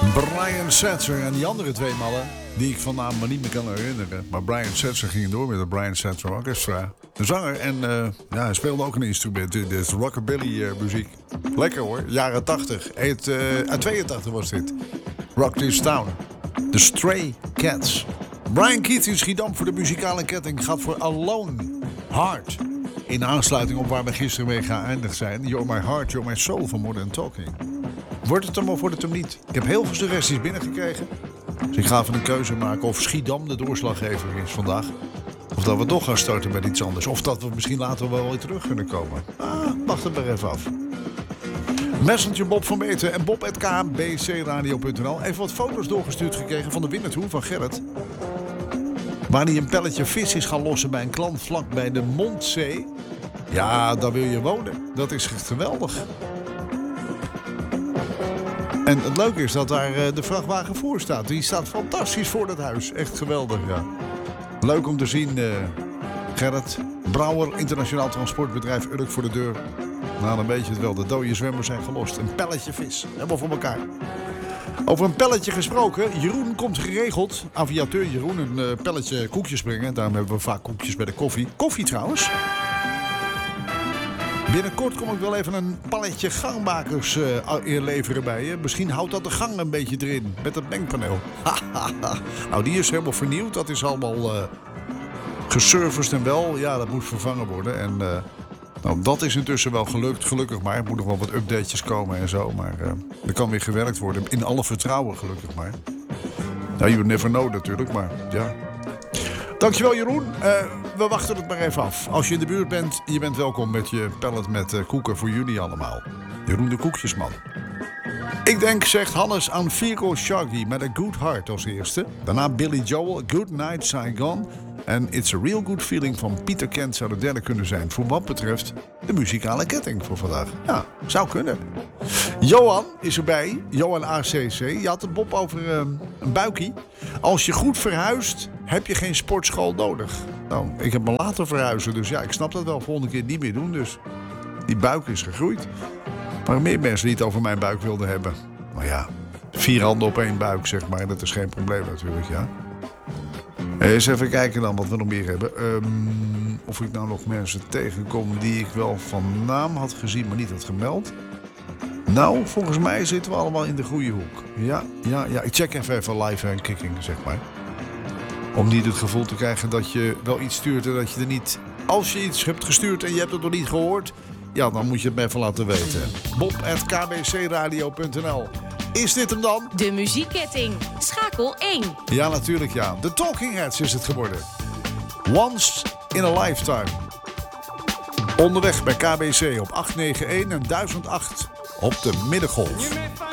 Brian Setzer en die andere twee mannen, die ik van naam maar niet meer kan herinneren. Maar Brian Setzer ging door met de Brian Setzer Orchestra. De zanger en hij speelde ook een instrument. Dit is rockabilly muziek. Lekker hoor, jaren 80. Uit 82 was dit. Rock This Town. The Stray Cats. Brian Keith in Schiedam voor de muzikale ketting gaat voor Alone Heart. In aansluiting op waar we gisteren mee geëindigd zijn. You're My Heart, You're My Soul van Modern Talking. Wordt het hem of wordt het hem niet? Ik heb heel veel suggesties binnengekregen. Dus ik ga even een keuze maken of Schiedam de doorslaggever is vandaag. Of dat we toch gaan starten met iets anders. Of dat we misschien later wel weer terug kunnen komen. Wacht het maar even af. Messenger Bob van Meten en bob@kbcradio.nl. Even wat foto's doorgestuurd gekregen van de Winnetou van Gerrit. Waar hij een pelletje vis is gaan lossen bij een klant vlak bij de Mondzee. Ja, daar wil je wonen. Dat is echt geweldig. En het leuke is dat daar de vrachtwagen voor staat. Die staat fantastisch voor dat huis. Echt geweldig, ja. Leuk om te zien, Gerrit. Brouwer, internationaal transportbedrijf Urk voor de deur. Nou, dan weet je het wel. De dode zwemmers zijn gelost. Een pelletje vis. Helemaal voor elkaar. Over een pelletje gesproken. Jeroen komt geregeld. Aviateur Jeroen. Een pelletje koekjes brengen. Daarom hebben we vaak koekjes bij de koffie. Koffie trouwens. Binnenkort kom ik wel even een palletje gangmakers inleveren bij je. Misschien houdt dat de gang een beetje erin. Met het mengpaneel. Nou, die is helemaal vernieuwd. Dat is allemaal geserviced en wel. Ja, dat moet vervangen worden. En nou, dat is intussen wel gelukt. Gelukkig maar. Er moeten nog wel wat updatejes komen en zo. Maar er kan weer gewerkt worden. In alle vertrouwen, gelukkig maar. Nou, you never know natuurlijk. Maar ja. Dankjewel Jeroen. We wachten het maar even af. Als je in de buurt bent, je bent welkom met je pallet met koeken voor jullie allemaal. Jeroen de Koekjesman. Ik denk, zegt Hannes, aan Virgo Shaggy met A Good Heart als eerste. Daarna Billy Joel, Good Night Saigon. En It's a Real Good Feeling van Pieter Kent zou de derde kunnen zijn. Voor wat betreft de muzikale ketting voor vandaag. Ja, zou kunnen. Johan is erbij. Johan ACC. Je had het Bob over een buikie. Als je goed verhuist, heb je geen sportschool nodig. Nou, ik heb me laten verhuizen. Dus ja, ik snap dat wel. Volgende keer niet meer doen. Dus die buik is gegroeid. Maar meer mensen die het over mijn buik wilden hebben. Maar ja, 4 handen op 1 buik, zeg maar. Dat is geen probleem natuurlijk, ja. Eens even kijken dan wat we nog meer hebben. Of ik nou nog mensen tegenkom die ik wel van naam had gezien, maar niet had gemeld. Nou, volgens mij zitten we allemaal in de goede hoek. Ja. Ik check even live en kicking, zeg maar. Om niet het gevoel te krijgen dat je wel iets stuurt en dat je er niet... Als je iets hebt gestuurd en je hebt het nog niet gehoord... Ja, dan moet je het me even laten weten. bob@kbcradio.nl. Is dit hem dan? De muziekketting. Schakel 1. Ja, natuurlijk ja. The Talking Heads is het geworden. Once in a Lifetime. Onderweg bij KBC op 891 en 1008 op de Middengolf.